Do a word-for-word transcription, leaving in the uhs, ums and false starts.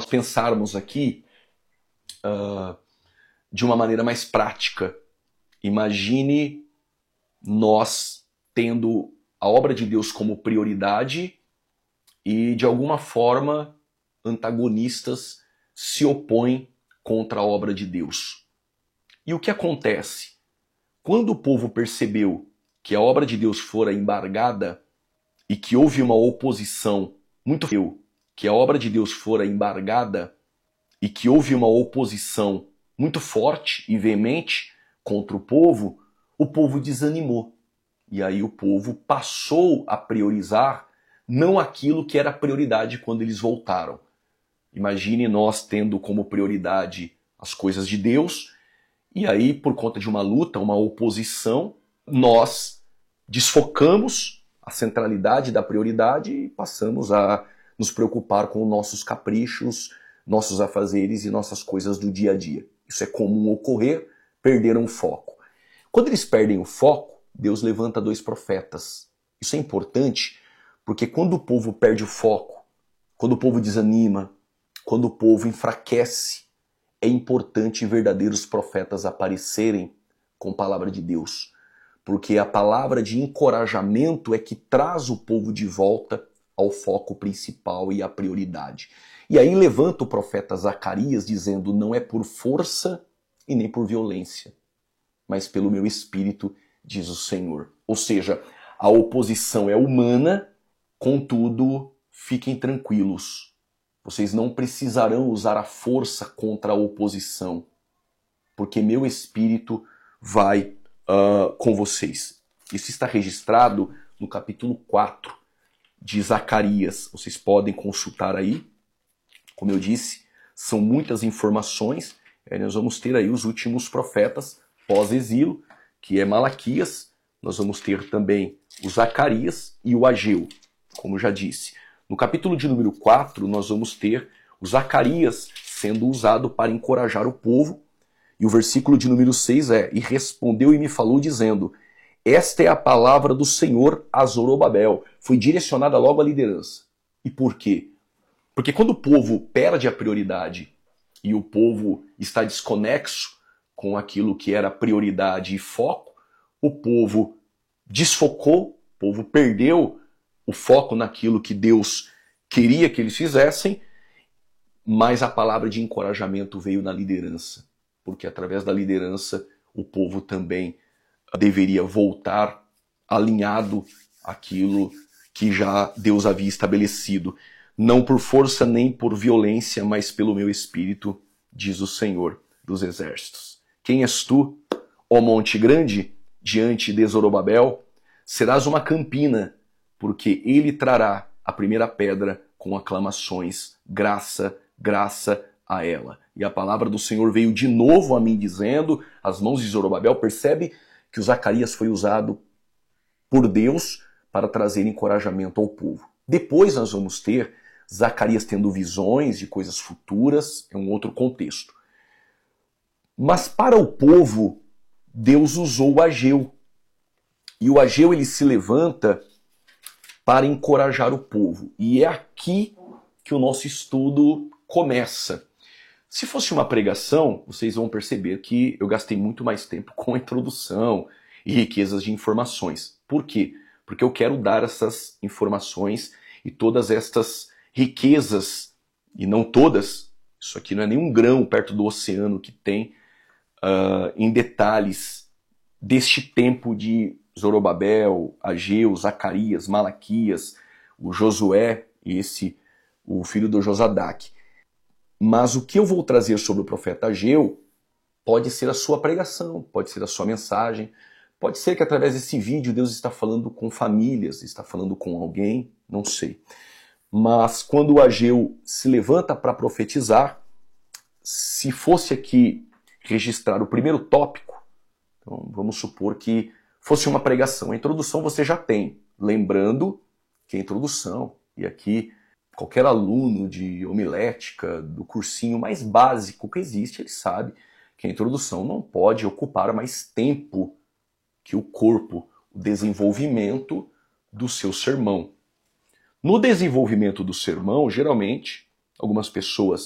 nós pensarmos aqui uh, de uma maneira mais prática. Imagine nós tendo a obra de Deus como prioridade e, de alguma forma, antagonistas se opõem contra a obra de Deus. E o que acontece? Quando o povo percebeu que a obra de Deus fora embargada e que houve uma oposição muito feia, que a obra de Deus fora embargada e que houve uma oposição muito forte e veemente contra o povo, o povo desanimou. E aí o povo passou a priorizar não aquilo que era prioridade quando eles voltaram. Imagine nós tendo como prioridade as coisas de Deus, e aí, por conta de uma luta, uma oposição, nós desfocamos a centralidade da prioridade e passamos a nos preocupar com nossos caprichos, nossos afazeres e nossas coisas do dia a dia. Isso é comum ocorrer, perderam o foco. Quando eles perdem o foco, Deus levanta dois profetas. Isso é importante porque quando o povo perde o foco, quando o povo desanima, quando o povo enfraquece, é importante verdadeiros profetas aparecerem com a palavra de Deus. Porque a palavra de encorajamento é que traz o povo de volta ao foco principal e à prioridade. E aí levanta o profeta Zacarias dizendo: não é por força e nem por violência, mas pelo meu espírito, diz o Senhor. Ou seja, a oposição é humana, contudo, fiquem tranquilos. Vocês não precisarão usar a força contra a oposição, porque meu espírito vai uh, com vocês. Isso está registrado no capítulo quatro de Zacarias. Vocês podem consultar aí. Como eu disse, são muitas informações. Aí nós vamos ter aí os últimos profetas pós-exílio, que é Malaquias. Nós vamos ter também o Zacarias e o Ageu, como já disse. No capítulo de número quatro, nós vamos ter o Zacarias sendo usado para encorajar o povo. E o versículo de número seis é: e respondeu e me falou dizendo: esta é a palavra do Senhor a Zorobabel. Foi direcionada logo à liderança. E por quê? Porque quando o povo perde a prioridade e o povo está desconexo com aquilo que era prioridade e foco, o povo desfocou, o povo perdeu o foco naquilo que Deus queria que eles fizessem, mas a palavra de encorajamento veio na liderança, porque através da liderança o povo também deveria voltar alinhado àquilo que já Deus havia estabelecido. Não por força nem por violência, mas pelo meu espírito, diz o Senhor dos exércitos. Quem és tu, ó monte grande, diante de Zorobabel? Serás uma campina, porque ele trará a primeira pedra com aclamações, graça, graça a ela. E a palavra do Senhor veio de novo a mim dizendo, as mãos de Zorobabel. Percebe que o Zacarias foi usado por Deus para trazer encorajamento ao povo. Depois nós vamos ter Zacarias tendo visões de coisas futuras, é um outro contexto. Mas para o povo, Deus usou o Ageu. E o Ageu ele se levanta para encorajar o povo. E é aqui que o nosso estudo começa. Se fosse uma pregação, vocês vão perceber que eu gastei muito mais tempo com a introdução e riquezas de informações. Por quê? Porque eu quero dar essas informações e todas estas riquezas, e não todas, isso aqui não é nenhum grão perto do oceano que tem uh, em detalhes deste tempo de Zorobabel, Ageu, Zacarias, Malaquias, o Josué e esse, o filho do Josadaque. Mas o que eu vou trazer sobre o profeta Ageu pode ser a sua pregação, pode ser a sua mensagem, pode ser que através desse vídeo Deus está falando com famílias, está falando com alguém, não sei. Mas quando o Ageu se levanta para profetizar, se fosse aqui registrar o primeiro tópico, então vamos supor que fosse uma pregação. A introdução você já tem, lembrando que a introdução, e aqui qualquer aluno de homilética, do cursinho mais básico que existe, ele sabe que a introdução não pode ocupar mais tempo que o corpo, o desenvolvimento do seu sermão. No desenvolvimento do sermão, geralmente, algumas pessoas